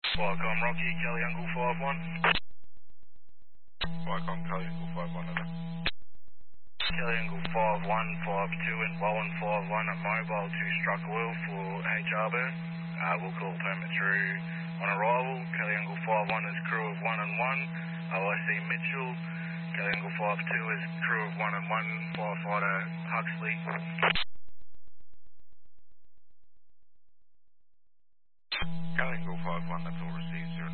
Welcome, Rocky, Kelly Uncle 5-1. Wycombe, Kelly Uncle 5-1 over. Kelly Uncle 5-1, 5-2 and Bowen 5-1 at mobile to struck oil for HR burn. We'll call permit through on arrival. Kelly Uncle 5-1 is crew of 1 and 1. OIC Mitchell. Kelly Uncle 5-2 is crew of 1 and 1. Firefighter Huxley.